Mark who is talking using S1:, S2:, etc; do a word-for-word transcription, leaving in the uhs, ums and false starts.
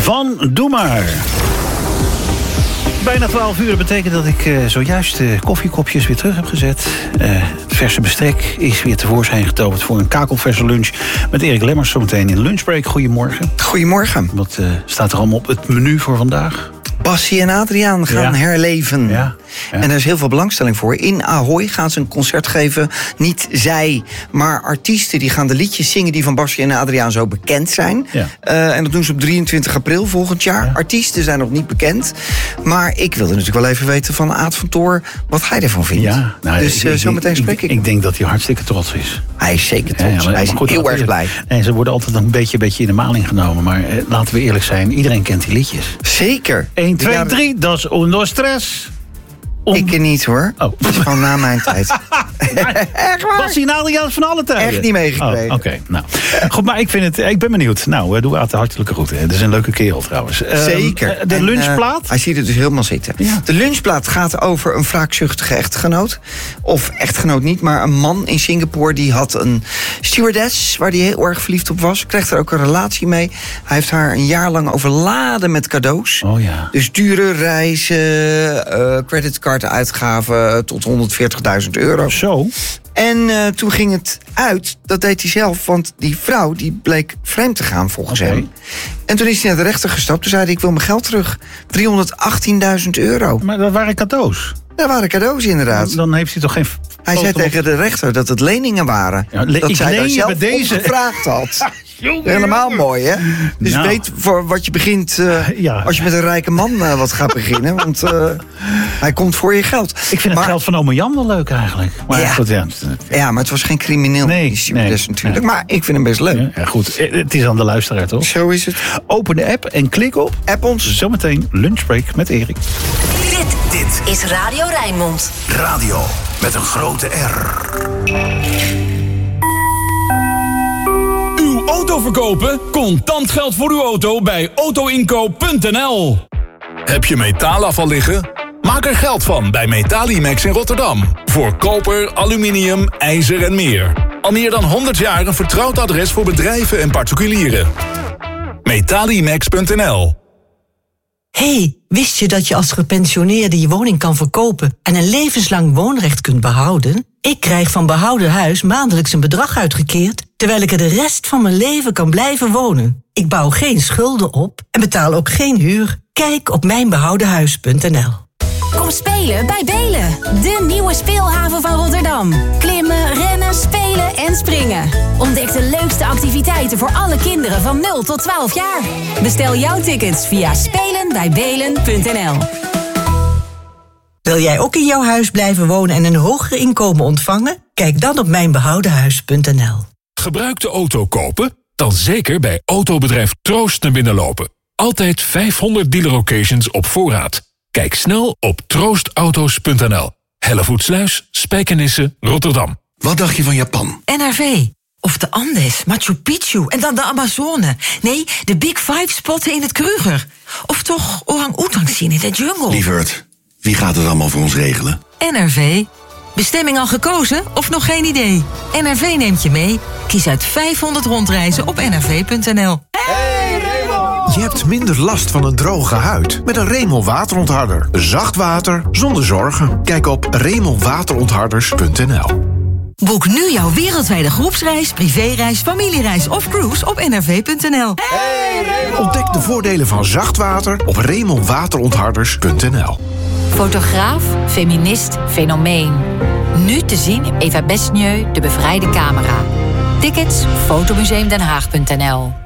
S1: van Doe Maar. Bijna twaalf uur. Dat betekent dat ik uh, zojuist de koffiekopjes weer terug heb gezet. Uh, het verse bestek is weer tevoorschijn getoverd voor een kakelverse lunch met Erik Lemmers zometeen in Lunchbreak. Goedemorgen.
S2: Goedemorgen.
S1: Wat uh, staat er allemaal op het menu voor vandaag?
S2: Bassie en Adriaan gaan ja. herleven. Ja. Ja. En er is heel veel belangstelling voor. In Ahoy gaan ze een concert geven. Niet zij, maar artiesten die gaan de liedjes zingen die van Bassie en Adriaan zo bekend zijn. Ja. Uh, en dat doen ze op drieëntwintig april volgend jaar. Ja. Artiesten zijn nog niet bekend. Maar ik wilde natuurlijk wel even weten van Aad van Toor wat hij ervan vindt. Ja, nou, dus ik, uh, zometeen spreek ik.
S1: Ik, ik denk dat hij hartstikke trots is.
S2: Hij is zeker trots. Ja, ja, maar, hij is goed, heel erg blij.
S1: En ze worden altijd een beetje, beetje in de maling genomen. Maar eh, laten we eerlijk zijn, iedereen kent die liedjes.
S2: Zeker.
S1: één, twee, drie, dat is onder stress. Om...
S2: Ik niet hoor. Oh. Dat is gewoon na mijn tijd.
S1: Echt waar? Was hij nou juist van alle tijden?
S2: Echt niet meegekregen.
S1: Oh, Oké, okay. nou. Goed, maar ik, vind het, ik ben benieuwd. Nou, doe Aad de hartelijke groeten. Het is een leuke kerel trouwens.
S2: Zeker.
S1: Uh, de en, lunchplaat? Uh,
S2: hij ziet het dus helemaal zitten. Ja. De lunchplaat gaat over een wraakzuchtige echtgenoot. Of echtgenoot niet, maar een man in Singapore. Die had een stewardess waar hij heel erg verliefd op was. Kreeg er ook een relatie mee. Hij heeft haar een jaar lang overladen met cadeaus.
S1: Oh ja.
S2: Dus dure reizen, uh, creditcard uitgaven tot honderdveertigduizend euro.
S1: Zo.
S2: En uh, toen ging het uit, dat deed hij zelf, want die vrouw die bleek vreemd te gaan volgens okay. hem. En toen is hij naar de rechter gestapt. Toen zei hij, ik wil mijn geld terug. driehonderdachttienduizend euro.
S1: Maar dat waren cadeaus?
S2: Dat waren cadeaus inderdaad.
S1: Dan, dan heeft hij toch geen...
S2: Hij zei tegen de rechter dat het leningen waren. Ja, le- dat zij daar zelf deze... gevraagd had. Helemaal mooi, hè? Dus nou. weet voor wat je begint uh, ja. als je met een rijke man uh, wat gaat beginnen. Want uh, hij komt voor je geld.
S1: Ik vind maar, het geld van ome Jan wel leuk eigenlijk. Maar
S2: ja,
S1: goed, ja.
S2: ja, maar het was geen crimineel.
S1: Nee,
S2: die stewardess
S1: nee,
S2: natuurlijk.
S1: nee.
S2: Maar ik vind hem best leuk.
S1: Ja, ja, goed, het is aan de luisteraar, toch?
S2: Zo is het.
S1: Open de app en klik op.
S2: App ons.
S1: Zometeen Lunchbreak met Erik.
S3: Dit, dit is Radio Rijnmond.
S4: Radio met een grote R.
S5: Uw auto verkopen? Contant geld voor uw auto bij autoinkoop punt n l. Heb je metaalafval liggen? Maak er geld van bij Metalimax in Rotterdam. Voor koper, aluminium, ijzer en meer. Al meer dan honderd jaar een vertrouwd adres voor bedrijven en particulieren. Metalimax punt n l.
S6: Hey, wist je dat je als gepensioneerde je woning kan verkopen en een levenslang woonrecht kunt behouden? Ik krijg van Behouden Huis maandelijks een bedrag uitgekeerd, terwijl ik er de rest van mijn leven kan blijven wonen. Ik bouw geen schulden op en betaal ook geen huur. Kijk op mijn behouden huis punt n l.
S3: Kom spelen bij Belen, de nieuwe speelhaven van Rotterdam. Klimmen, rennen, spelen en springen. Ontdek de leukste activiteiten voor alle kinderen van nul tot twaalf jaar. Bestel jouw tickets via spelen bij belen punt n l.
S6: Wil jij ook in jouw huis blijven wonen en een hoger inkomen ontvangen? Kijk dan op mijn behouden huis punt n l.
S5: Gebruikte auto kopen? Dan zeker bij autobedrijf Troost naar binnen lopen. Altijd vijfhonderd dealer-locations op voorraad. Kijk snel op troost auto's punt n l. Hellevoetsluis, Spijkenisse, Rotterdam.
S4: Wat dacht je van Japan?
S6: N R V. Of de Andes, Machu Picchu en dan de Amazone. Nee, de Big Five spotten in het Kruger. Of toch orang-oetang zien in de jungle.
S4: Lieverd, wie gaat het allemaal voor ons regelen?
S6: N R V. Bestemming al gekozen of nog geen idee? N R V neemt je mee. Kies uit vijfhonderd rondreizen op n r v punt n l.
S7: Hey Raymond! Je hebt minder last van een droge huid met een Remel waterontharder. Zacht water zonder zorgen. Kijk op remel waterontharders punt n l.
S6: Boek nu jouw wereldwijde groepsreis, privéreis, familiereis of cruise op n r v punt n l.
S7: Hey Raymond! Ontdek de voordelen van zacht water op remel waterontharders punt n l.
S8: Fotograaf, feminist, fenomeen. Nu te zien in Eva Besnieu, De Bevrijde Camera. Tickets fotomuseum den haag punt n l.